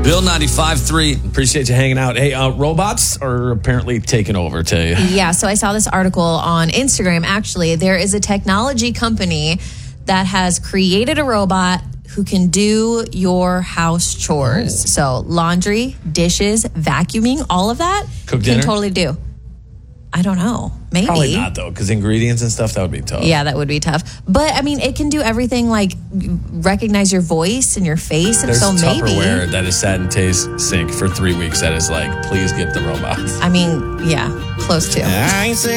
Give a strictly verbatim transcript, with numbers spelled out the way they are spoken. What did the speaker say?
Bill ninety-five three, appreciate you hanging out. Hey, uh, robots are apparently taking over, tell you. Yeah, so I saw this article on Instagram. Actually, there is a technology company that has created a robot who can do your house chores. Oh. So laundry, dishes, vacuuming, all of that Cook can dinner? totally do. I don't know. Maybe. Probably not, though, because ingredients and stuff, that would be tough. Yeah, that would be tough. But, I mean, it can do everything like recognize your voice and your face. And There's so maybe. Tupperware that is sat in Tay's sink for three weeks that is like, please get the robot. I mean, yeah, close to.